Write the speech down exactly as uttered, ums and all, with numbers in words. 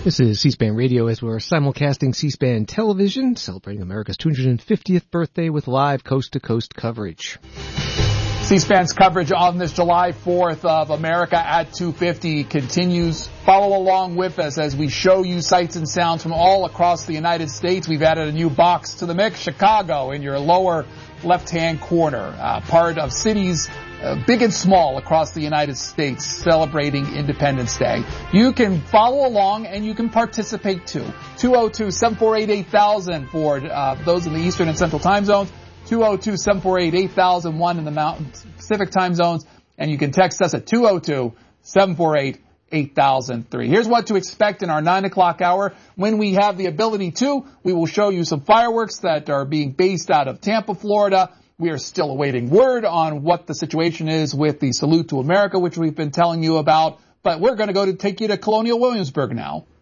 This is C-SPAN Radio as we're simulcasting C-SPAN television, celebrating America's two hundred fiftieth birthday with live coast-to-coast coverage. C-SPAN's coverage on this July fourth of America at two fifty continues. Follow along with us as we show you sights and sounds from all across the United States. We've added a new box to the mix, Chicago, in your lower left-hand corner, uh, part of cities uh, big and small across the United States celebrating Independence Day. You can follow along and you can participate too. two oh two, seven four eight, eight thousand for uh, those in the Eastern and Central time zones. two oh two, seven four eight, eight thousand one in the Mountain Pacific time zones. And you can text us at two oh two, seven four eight, eight thousand three. Here's what to expect in our nine o'clock hour. When we have the ability to, we will show you some fireworks that are being based out of Tampa, Florida. We are still awaiting word on what the situation is with the Salute to America, which we've been telling you about. But we're going to go to take you to Colonial Williamsburg now.